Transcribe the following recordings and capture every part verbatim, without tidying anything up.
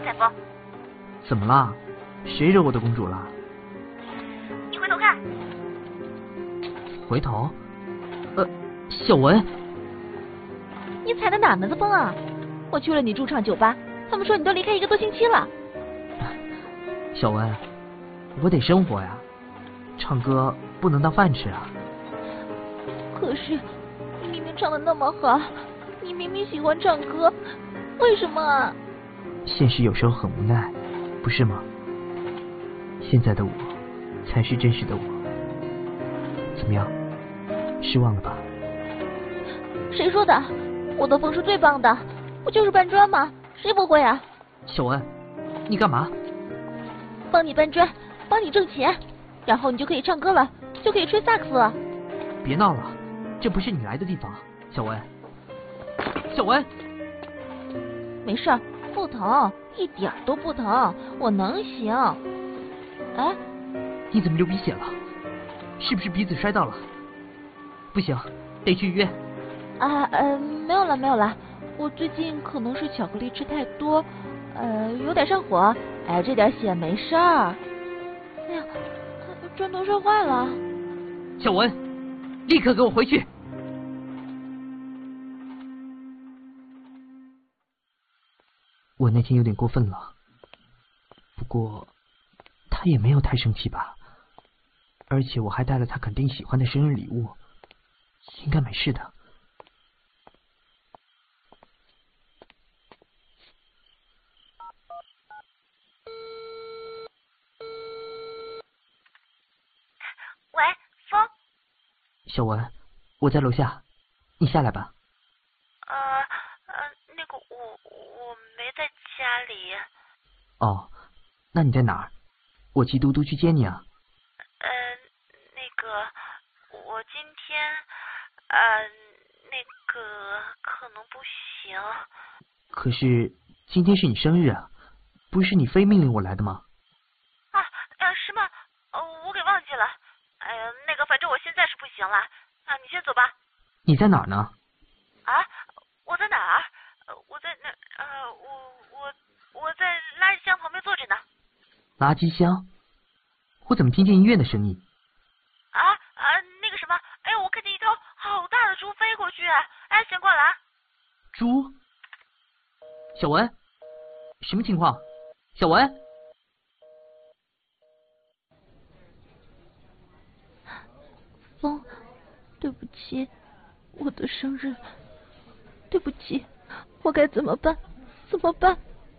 彩风。 怎么了？谁惹我的公主了？ 你回头看。 回头？呃，小文。 你踩的哪门子风啊？我去了你驻唱酒吧，他们说你都离开一个多星期了。 小文，我得生活呀，唱歌不能当饭吃啊。 可是你明明唱的那么好，你明明喜欢唱歌，为什么啊？ 现实有时候很无奈，不是吗？现在的我才是真实的我。怎么样，失望了吧？ 谁说的？我的风是最棒的，不就是搬砖吗？谁不会啊？ 小文，你干嘛？ 帮你搬砖，帮你挣钱，然后你就可以唱歌了，就可以吹萨克斯了。 别闹了，这不是你来的地方，小文。小文， 没事，不疼，一点都不疼，我能行。哎， 你怎么流鼻血了？是不是鼻子摔到了？不行，得去医院。 啊呃，没有了没有了，我最近可能是巧克力吃太多，呃，有点上火。哎，这点血没事儿。哎呀，砖头摔坏了。 小文，立刻给我回去。我那天有点过分了，不过他也没有太生气吧，而且我还带了他肯定喜欢的生日礼物，应该没事的。 喂，风。 小文，我在楼下，你下来吧。 呃呃，那个我我没在家里。 哦，那你在哪儿？我骑嘟嘟去接你啊。 呃，那个我今天呃那个可能不行。 可是今天是你生日啊，不是你非命令我来的吗？ 啊，呃，是吗？呃，我给忘记了。哎呀，那个反正我现在是不行了。啊，你先走吧。 你在哪儿呢？ 啊，我在哪儿？我在那呃，我我我在垃圾箱旁边坐着呢。 垃圾箱？我怎么听见医院的声音？ 啊啊，那个什么，哎，我看见一头好大的猪飞过去，哎，醒过来。 猪？小文，什么情况？小文？ 风，对不起，我的生日，对不起，我该怎么办？怎么办？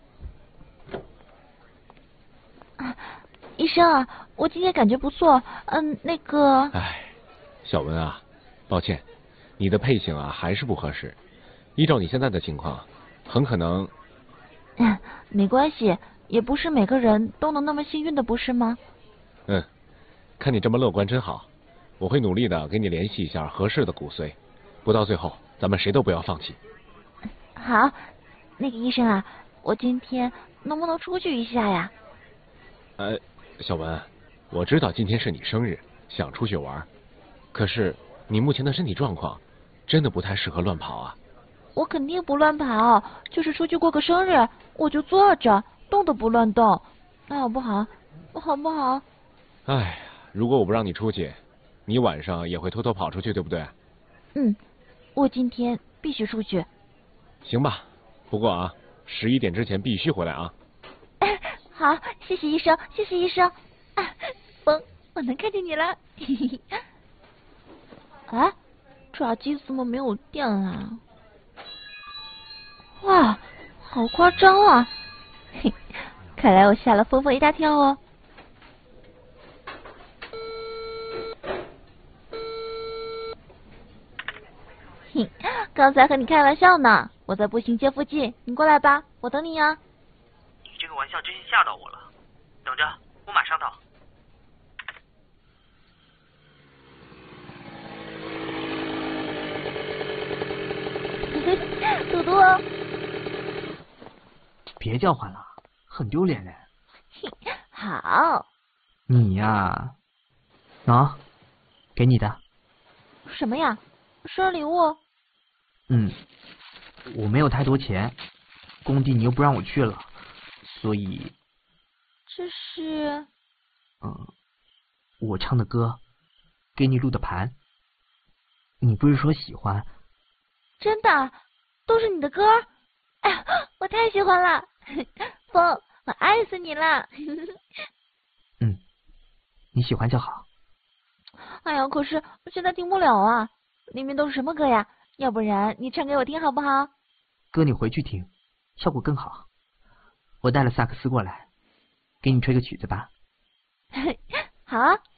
啊，医生啊，我今天感觉不错，嗯，那个…… 哎，小文啊，抱歉，你的配型啊还是不合适。依照你现在的情况，很可能…… 嗯，没关系，也不是每个人都能那么幸运的，不是吗？ 嗯，看你这么乐观真好，我会努力的给你联系一下合适的骨髓，不到最后咱们谁都不要放弃。 好，那个医生啊，我今天能不能出去一下呀？ 呃，小文，我知道今天是你生日，想出去玩，可是你目前的身体状况真的不太适合乱跑啊。 我肯定不乱跑，就是出去过个生日，我就坐着，动都不乱动，那好不好？好不好？ 哎，如果我不让你出去，你晚上也会偷偷跑出去，对不对？ 嗯，我今天必须出去。 行吧，不过啊，十一点之前必须回来啊。 好，谢谢医生，谢谢医生。啊，风，我能看见你了。哎，抓鸡怎么没有电啊？哇，好夸张啊！嘿，看来我吓了风风一大跳哦。嘿，刚才和你开玩笑呢，我在步行街附近，你过来吧，我等你啊。 你这个玩笑真是吓到我了，等着，我马上到。 嘟嘟， 别叫唤了，很丢脸嘞。 好。 你呀，啊，给你的。 什么呀？生日礼物？ 嗯，我没有太多钱，工地你又不让我去了， 所以， 这是…… 嗯，我唱的歌，给你录的盘。你不是说喜欢？ 真的，都是你的歌？哎呀，我太喜欢了，风，我爱死你了。 嗯，你喜欢就好。 哎呀，可是我现在听不了啊，里面都是什么歌呀？要不然你唱给我听好不好？ 歌你回去听，效果更好。我带了萨克斯过来，给你吹个曲子吧。 好啊。